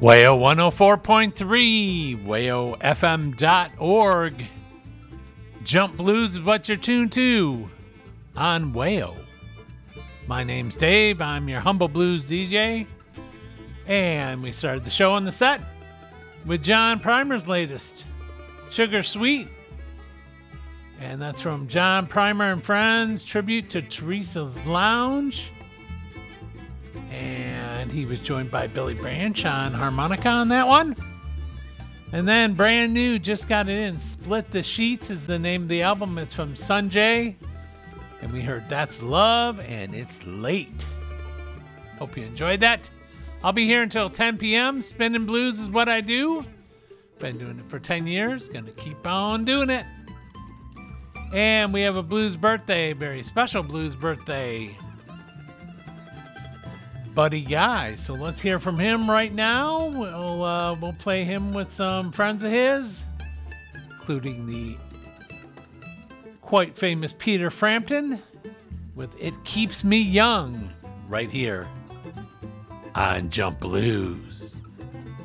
WAYO 104.3, WAYOFM.org. Jump Blues is what you're tuned to on WAYO. My name's Dave. I'm your humble blues DJ. And we started the show on the set with John Primer's latest, Sugar Sweet. And that's from John Primer and Friends, tribute to Teresa's Lounge. And he was joined by Billy Branch on harmonica on that one. And then brand new, just got it in, Split the Sheets is the name of the album. It's from Sunjay. And we heard That's Love and It's Late. Hope you enjoyed that. I'll be here until 10 p.m. Spinning blues is what I do. Been doing it for 10 years. Gonna keep on doing it. And we have a blues birthday, very special blues birthday. Buddy Guy. So let's hear from him right now. We'll play him with some friends of his, including the quite famous Peter Frampton with It Keeps Me Young right here on Jump Blues.